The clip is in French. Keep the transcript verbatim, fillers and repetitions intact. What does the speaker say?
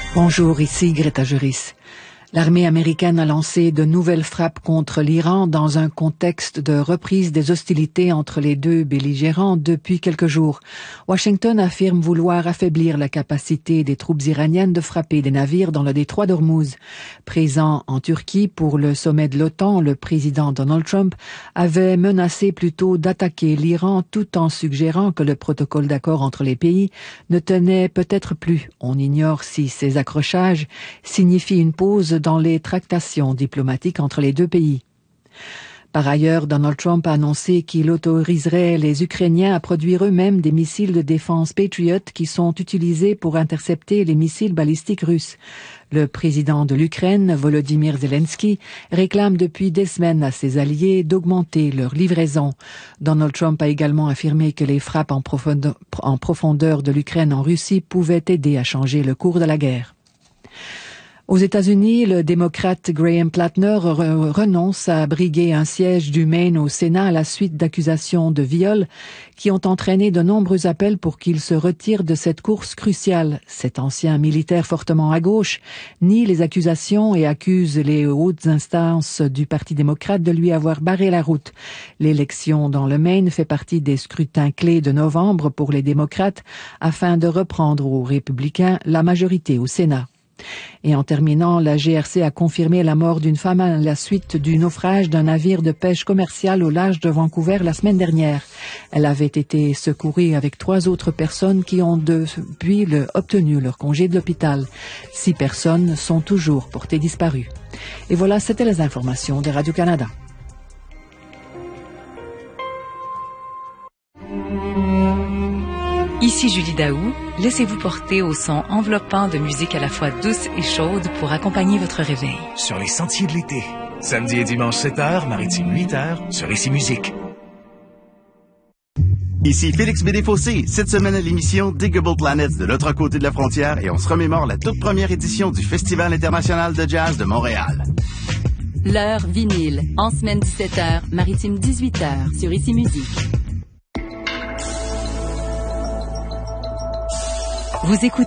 Bonjour, ici Greta Juris. L'armée américaine a lancé de nouvelles frappes contre l'Iran dans un contexte de reprise des hostilités entre les deux belligérants depuis quelques jours. Washington affirme vouloir affaiblir la capacité des troupes iraniennes de frapper des navires dans le détroit d'Ormuz. Présent en Turquie pour le sommet de l'OTAN, le président Donald Trump avait menacé plutôt d'attaquer l'Iran tout en suggérant que le protocole d'accord entre les pays ne tenait peut-être plus. On ignore si ces accrochages signifient une pause dans les tractations diplomatiques entre les deux pays. Par ailleurs, Donald Trump a annoncé qu'il autoriserait les Ukrainiens à produire eux-mêmes des missiles de défense Patriot qui sont utilisés pour intercepter les missiles balistiques russes. Le président de l'Ukraine, Volodymyr Zelensky, réclame depuis des semaines à ses alliés d'augmenter leur livraison. Donald Trump a également affirmé que les frappes en profondeur, en profondeur de l'Ukraine en Russie pouvaient aider à changer le cours de la guerre. Aux États-Unis, le démocrate Graham Plattner re- renonce à briguer un siège du Maine au Sénat à la suite d'accusations de viol qui ont entraîné de nombreux appels pour qu'il se retire de cette course cruciale. Cet ancien militaire fortement à gauche nie les accusations et accuse les hautes instances du Parti démocrate de lui avoir barré la route. L'élection dans le Maine fait partie des scrutins clés de novembre pour les démocrates afin de reprendre aux républicains la majorité au Sénat. Et en terminant, la G R C a confirmé la mort d'une femme à la suite du naufrage d'un navire de pêche commercial au large de Vancouver la semaine dernière. Elle avait été secourue avec trois autres personnes qui ont depuis le, obtenu leur congé de l'hôpital. Six personnes sont toujours portées disparues. Et voilà, c'était les informations de Radio-Canada. Ici Julie Daou, laissez-vous porter au son enveloppant de musique à la fois douce et chaude pour accompagner votre réveil. Sur les sentiers de l'été, samedi et dimanche sept heures, maritime huit heures, sur Ici Musique. Ici Félix Bédéfossé, cette semaine à l'émission Diggable Planets de l'autre côté de la frontière et on se remémore la toute première édition du Festival international de jazz de Montréal. L'heure vinyle, en semaine dix-sept heures, maritime dix-huit heures, sur Ici Musique. Vous écoutez